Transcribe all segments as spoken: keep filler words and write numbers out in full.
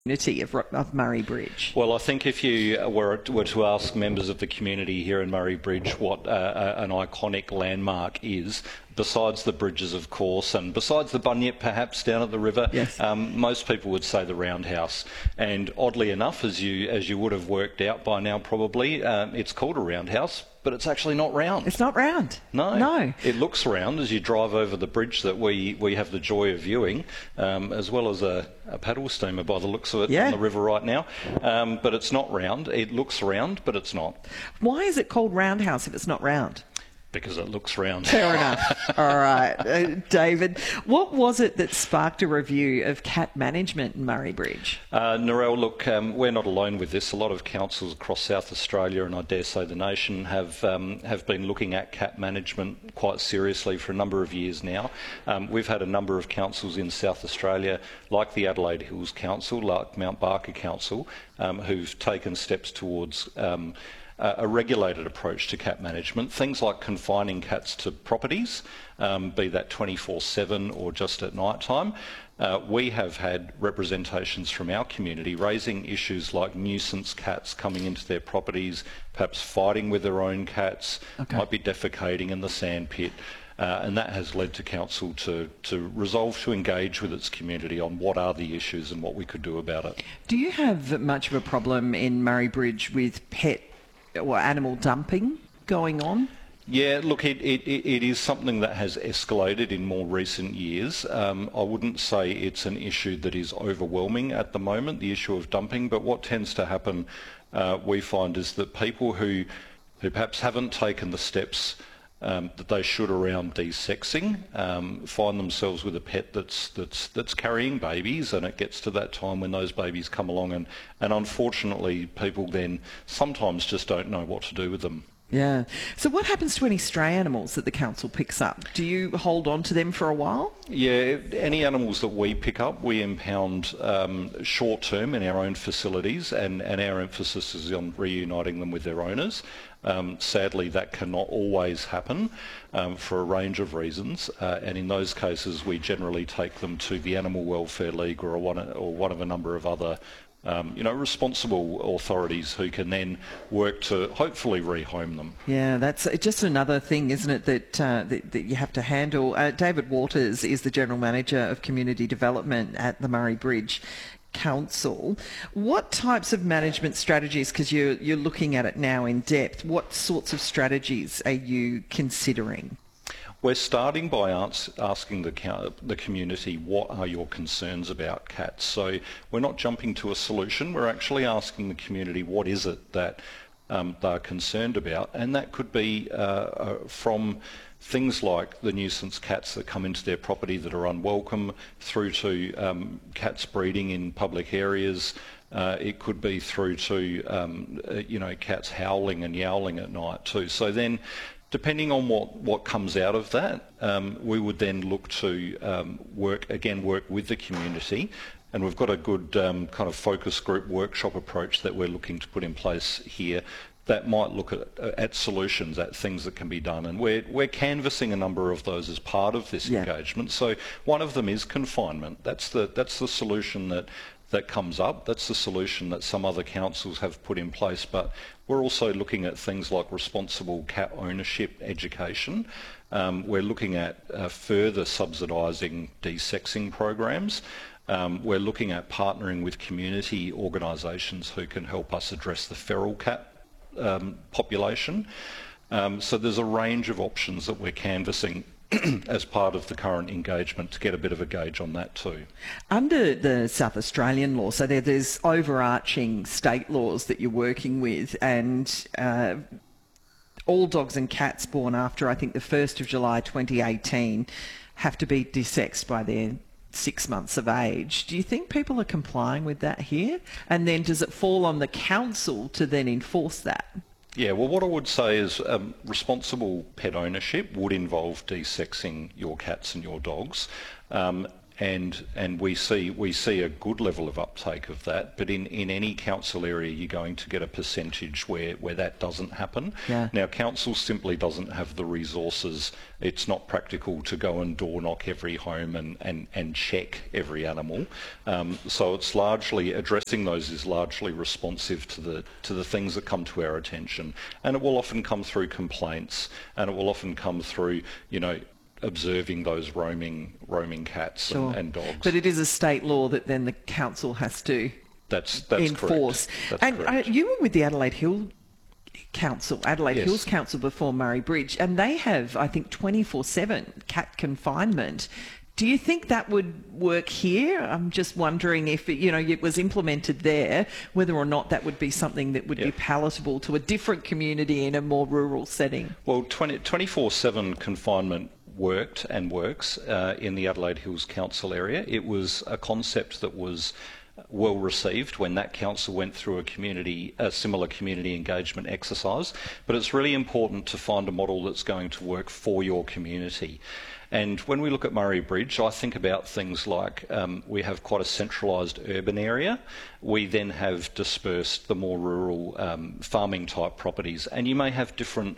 community of, of Murray Bridge? Well, I think if you were, were to ask members of the community here in Murray Bridge what uh, an iconic landmark is, besides the bridges, of course, and besides the bunyip perhaps down at the river, yes. um, most people would say the Roundhouse. And oddly enough, as you as you would have worked out by now probably, um, it's called a roundhouse, but it's actually not round. It's not round. No. No. It looks round as you drive over the bridge that we, we have the joy of viewing, um, as well as a, a paddle steamer by the looks of it yeah. on the river right now. Um, but it's not round. It looks round, but it's not. Why is it called Roundhouse if it's not round? Because it looks round. Fair enough. All right. Uh, David, what was it that sparked a review of cat management in Murray Bridge? Uh, Narelle, look, um, we're not alone with this. A lot of councils across South Australia, and I dare say the nation, have um, have been looking at cat management quite seriously for a number of years now. Um, we've had a number of councils in South Australia, like the Adelaide Hills Council, like Mount Barker Council, um, who've taken steps towards um, a regulated approach to cat management, things like confining cats to properties, um, be that twenty-four seven or just at night time. Uh, we have had representations from our community raising issues like nuisance cats coming into their properties, perhaps fighting with their own cats, okay. might be defecating in the sandpit. Uh, and that has led to council to, to resolve to engage with its community on what are the issues and what we could do about it. Do you have much of a problem in Murray Bridge with pet or animal dumping going on? Yeah, look, it, it, it is something that has escalated in more recent years. Um, I wouldn't say it's an issue that is overwhelming at the moment, the issue of dumping, but what tends to happen, uh, we find, is that people who, who perhaps haven't taken the steps Um, that they should around desexing, um, find themselves with a pet that's that's that's carrying babies, and it gets to that time when those babies come along, and, and unfortunately people then sometimes just don't know what to do with them. Yeah. So what happens to any stray animals that the council picks up? Do you hold on to them for a while? Yeah, any animals that we pick up, we impound um, short term in our own facilities, and, and our emphasis is on reuniting them with their owners. Um, sadly, that cannot always happen um, for a range of reasons, uh, and in those cases we generally take them to the Animal Welfare League or one, or one of a number of other Um, you know, responsible authorities who can then work to hopefully rehome them. Yeah, that's just another thing, isn't it, that, uh, that, that you have to handle. Uh, David Waters is the General Manager of Community Development at the Murray Bridge Council. What types of management strategies, because you're, you're looking at it now in depth, what sorts of strategies are you considering? We're starting by ans- asking the, the community, what are your concerns about cats? So we're not jumping to a solution, we're actually asking the community what is it that um, they're concerned about, and that could be uh, uh, from things like the nuisance cats that come into their property that are unwelcome, through to um, cats breeding in public areas. Uh, it could be through to um, uh, you know, cats howling and yowling at night too. So then, depending on what, what comes out of that, um, we would then look to um, work, again, work with the community. And we've got a good um, kind of focus group workshop approach that we're looking to put in place here that might look at, at solutions, at things that can be done. And we're, we're canvassing a number of those as part of this yeah. engagement. So one of them is confinement. That's the, that's the solution that that comes up. That's the solution that some other councils have put in place, but we're also looking at things like responsible cat ownership education. Um, we're looking at uh, further subsidising desexing programs. Um, we're looking at partnering with community organisations who can help us address the feral cat um, population. Um, so there's a range of options that we're canvassing as part of the current engagement to get a bit of a gauge on that too. Under the South Australian law, so there, there's overarching state laws that you're working with, and uh, all dogs and cats born after, I think, the first of July twenty eighteen have to be desexed by their six months of age. Do you think people are complying with that here? And then does it fall on the council to then enforce that? Yeah, well, what I would say is um, responsible pet ownership would involve desexing your cats and your dogs. Um, and and we see we see a good level of uptake of that. But in, in any council area, you're going to get a percentage where, where that doesn't happen. Yeah. Now, council simply doesn't have the resources. It's not practical to go and door knock every home and, and, and check every animal. Um, so it's largely, addressing those is largely responsive to the to the things that come to our attention. And it will often come through complaints, and it will often come through, you know, observing those roaming roaming cats Sure. and, and dogs. But it is a state law that then the council has to That's that's enforce. correct. That's and correct. Uh, you were with the Adelaide Hill Council, Adelaide Yes. Hills Council before Murray Bridge, and they have, I think, twenty-four seven cat confinement. Do you think that would work here? I'm just wondering if it, you know, it was implemented there, whether or not that would be something that would Yeah. be palatable to a different community in a more rural setting. Well, twenty-four seven confinement worked and works uh, in the Adelaide Hills Council area. It was a concept that was well received when that council went through a community, a similar community engagement exercise. But it's really important to find a model that's going to work for your community. And when we look at Murray Bridge, I think about things like um, we have quite a centralised urban area. We then have dispersed the more rural um, farming type properties. And you may have different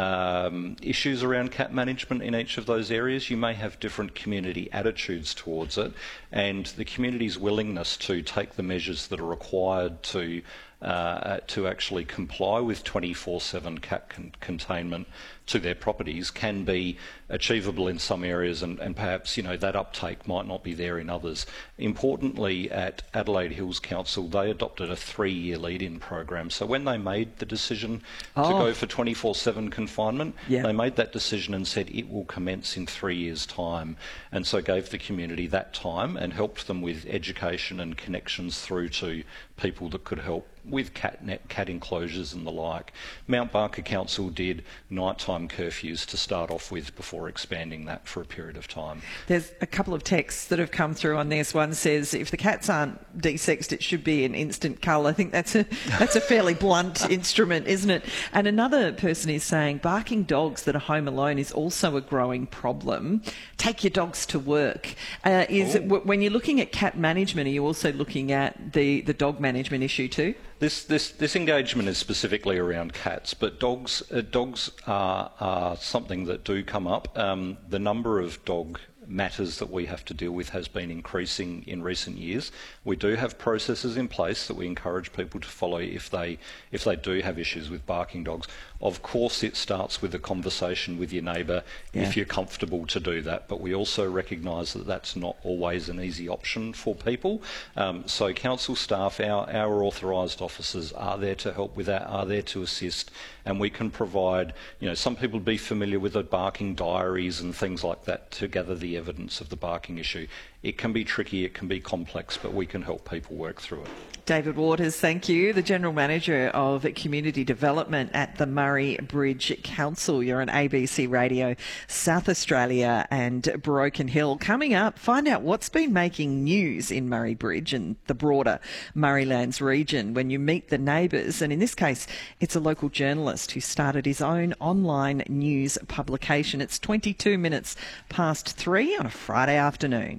um, issues around cat management in each of those areas. You may have different community attitudes towards it. And the community's willingness to take the measures that are required to Uh, to actually comply with twenty-four seven cat con containment to their properties can be achievable in some areas, and, and perhaps, you know, that uptake might not be there in others. Importantly, at Adelaide Hills Council, they adopted a three-year lead-in program. So when they made the decision oh. to go for twenty-four seven confinement, yeah. they made that decision and said it will commence in three years' time, and so gave the community that time and helped them with education and connections through to people that could help with cat net, cat enclosures and the like. Mount Barker Council did nighttime curfews to start off with before expanding that for a period of time. There's a couple of texts that have come through on this. One says, if the cats aren't desexed, it should be an instant cull. I think that's a that's a fairly blunt instrument, isn't it? And another person is saying, barking dogs that are home alone is also a growing problem. Take your dogs to work. Uh, is it, w when you're looking at cat management, are you also looking at the, the dog management issue too? This, this, this engagement is specifically around cats, but dogs, uh, dogs are, are something that do come up. Um, the number of dog matters that we have to deal with has been increasing in recent years. We do have processes in place that we encourage people to follow if they, if they do have issues with barking dogs. Of course, it starts with a conversation with your neighbour yeah. if you're comfortable to do that, but we also recognise that that's not always an easy option for people. Um, so council staff, our, our authorised officers are there to help with that, are there to assist, and we can provide, you know, some people be familiar with the barking diaries and things like that to gather the evidence of the barking issue. It can be tricky, it can be complex, but we can help people work through it. David Waters, thank you. The General Manager of Community Development at the Murray Bridge Council. You're on A B C Radio, South Australia and Broken Hill. Coming up, find out what's been making news in Murray Bridge and the broader Murraylands region when you meet the neighbours. And in this case, it's a local journalist who started his own online news publication. It's twenty-two minutes past three on a Friday afternoon.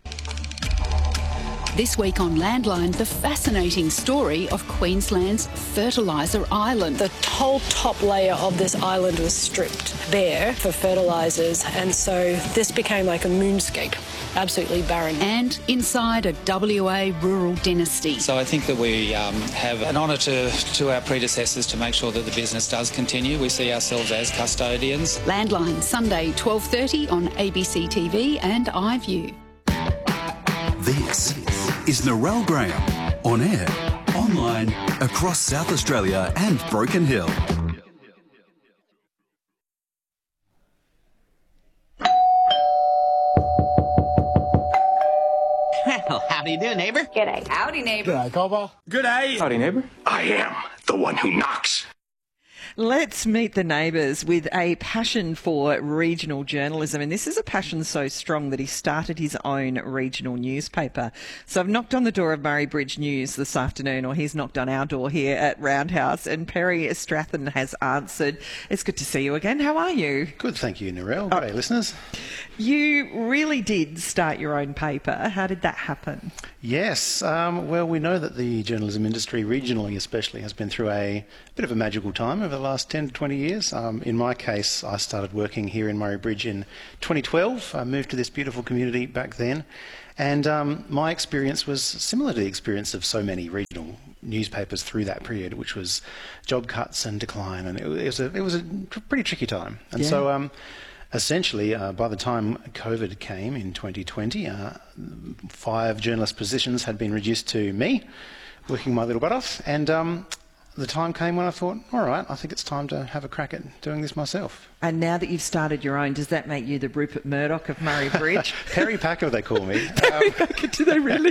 This week on Landline, the fascinating story of Queensland's Fertiliser Island. The whole top layer of this island was stripped bare for fertilisers, and so this became like a moonscape, absolutely barren. And inside a W A rural dynasty. So I think that we um, have an honour to, to our predecessors to make sure that the business does continue. We see ourselves as custodians. Landline, Sunday, twelve thirty on A B C T V and iView. This is Narelle Graham, on air, online, across South Australia and Broken Hill. Well, how do you do, neighbour? G'day. Howdy, neighbour. G'day, Copper. G'day. Howdy, neighbour. I am the one who knocks. Let's meet the neighbours with a passion for regional journalism. And this is a passion so strong that he started his own regional newspaper. So I've knocked on the door of Murray Bridge News this afternoon, or he's knocked on our door here at Roundhouse, and Perry Strathen has answered. It's good to see you again. How are you? Good, thank you, Narelle. Good day, listeners. You really did start your own paper. How did that happen? Yes, um, well, we know that the journalism industry, regionally especially, has been through a bit of a magical time over the last ten to twenty years. Um, in my case, I started working here in Murray Bridge in twenty twelve. I moved to this beautiful community back then. And um, my experience was similar to the experience of so many regional newspapers through that period, which was job cuts and decline. And it was a, it was a pretty tricky time. And yeah. so... Um, Essentially, uh, by the time COVID came in twenty twenty, uh, five journalist positions had been reduced to me, working my little butt off, and um, the time came when I thought, all right, I think it's time to have a crack at doing this myself. And now that you've started your own, does that make you the Rupert Murdoch of Murray Bridge? Perry Packer, they call me. Perry Packer, do they really?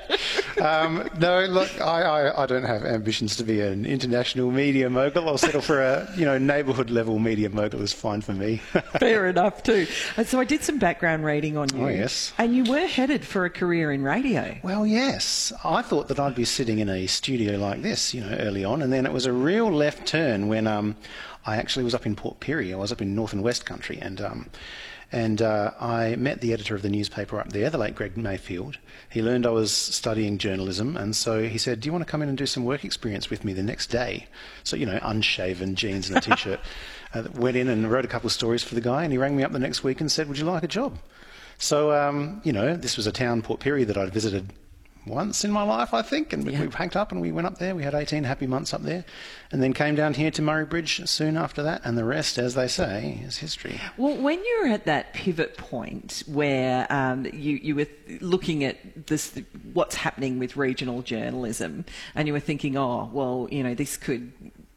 um, no, look, I, I, I don't have ambitions to be an international media mogul. I'll settle for a, you know, neighbourhood level media mogul is fine for me. Fair enough too. And so I did some background reading on you. Oh, yes. And you were headed for a career in radio. Well, yes. I thought that I'd be sitting in a studio like this, you know, early on, and then it was a real left turn when um, I actually was up in Port Pirie. I was up in North and West Country, and um, and uh, I met the editor of the newspaper up there, the late Greg Mayfield. He learned I was studying journalism, and so he said, do you want to come in and do some work experience with me the next day? So, you know, unshaven, jeans and a T-shirt. uh, went in and wrote a couple of stories for the guy, and he rang me up the next week and said, would you like a job? So, um, you know, this was a town, Port Pirie, that I'd visited once in my life, I think, and yeah. we packed up and we went up there. We had eighteen happy months up there, and then came down here to Murray Bridge soon after that, and the rest, as they say, is history. Well, when you were at that pivot point where um, you, you were looking at this, what's happening with regional journalism, and you were thinking, oh, well, you know, this could...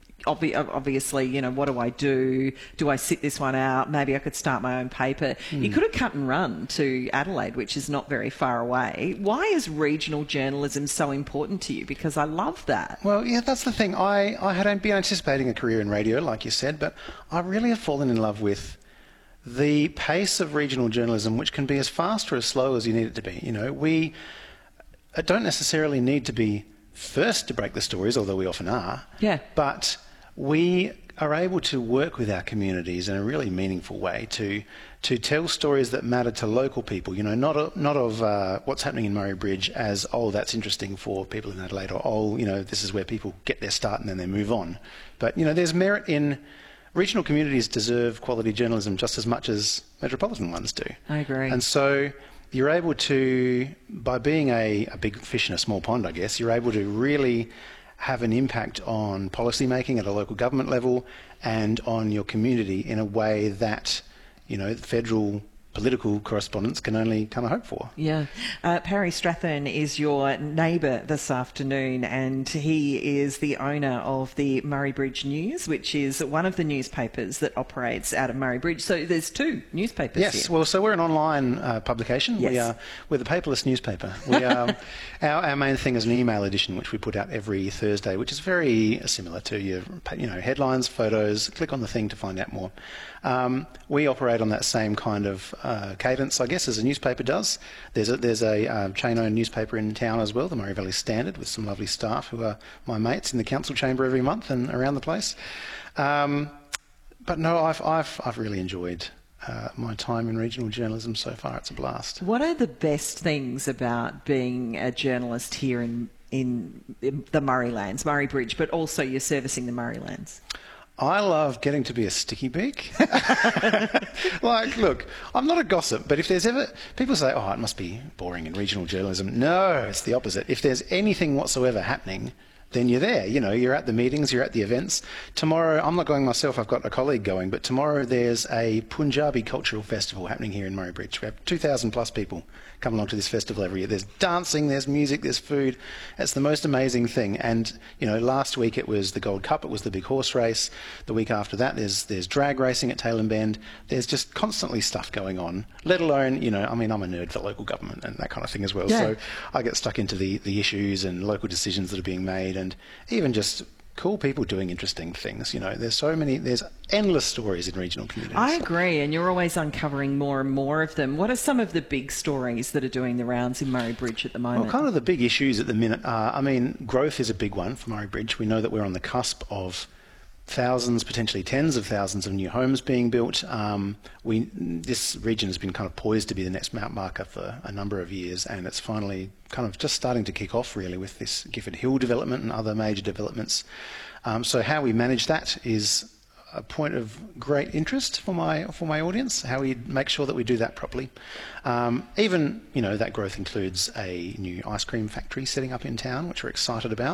Obviously, you know, what do I do? Do I sit this one out? Maybe I could start my own paper. Mm. You could have cut and run to Adelaide, which is not very far away. Why is regional journalism so important to you? Because I love that. Well, yeah, that's the thing. I, I had been anticipating a career in radio, like you said, but I really have fallen in love with the pace of regional journalism, which can be as fast or as slow as you need it to be. You know, we don't necessarily need to be first to break the stories, although we often are. Yeah. But we are able to work with our communities in a really meaningful way to to tell stories that matter to local people. You know, not of, not of uh, what's happening in Murray Bridge as, oh, that's interesting for people in Adelaide, or, oh, you know, this is where people get their start and then they move on. But, you know, there's merit in... Regional communities deserve quality journalism just as much as metropolitan ones do. I agree. And so you're able to, by being a, a big fish in a small pond, I guess, you're able to really have an impact on policy making at a local government level and on your community in a way that, you know, federal political correspondents can only kind of hope for. Yeah. Uh, Perry Strathen is your neighbour this afternoon, and he is the owner of the Murray Bridge News, which is one of the newspapers that operates out of Murray Bridge. So there's two newspapers yes, here. Well, so we're an online uh, publication. Yes. We are, we're the paperless newspaper. We, um, our, our main thing is an email edition, which we put out every Thursday, which is very similar to your, you know, headlines, photos, click on the thing to find out more. Um, we operate on that same kind of uh, cadence, I guess, as a newspaper does. There's a, there's a uh, chain-owned newspaper in town as well, the Murray Valley Standard, with some lovely staff who are my mates in the council chamber every month and around the place. Um, but no, I've, I've, I've really enjoyed uh, my time in regional journalism so far. It's a blast. What are the best things about being a journalist here in, in, in the Murraylands, Murray Bridge, but also you're servicing the Murraylands? I love getting to be a sticky beak. Like, look, I'm not a gossip, but if there's ever... People say, oh, it must be boring in regional journalism. No, it's the opposite. If there's anything whatsoever happening, then you're there. You know, you're at the meetings, you're at the events. Tomorrow, I'm not going myself, I've got a colleague going, but tomorrow there's a Punjabi cultural festival happening here in Murray Bridge. We have two thousand plus people come along to this festival every year. There's dancing, there's music, there's food. It's the most amazing thing. And, you know, last week it was the Gold Cup, it was the big horse race. The week after that there's there's drag racing at Tailem Bend. There's just constantly stuff going on, let alone, you know, I mean, I'm a nerd for local government and that kind of thing as well. Yeah. So I get stuck into the, the issues and local decisions that are being made, and even just cool people doing interesting things. You know, there's so many, there's endless stories in regional communities. I agree, and you're always uncovering more and more of them. What are some of the big stories that are doing the rounds in Murray Bridge at the moment? Well, kind of the big issues at the minute are, I mean, growth is a big one for Murray Bridge. We know that we're on the cusp of thousands, potentially tens of thousands of new homes being built. Um, we this region has been kind of poised to be the next Mount Barker for a number of years, and it's finally kind of just starting to kick off really with this Gifford Hill development and other major developments. Um, so how we manage that is a point of great interest for my for my audience, how we make sure that we do that properly. Um, even, you know, that growth includes a new ice cream factory setting up in town, which we're excited about.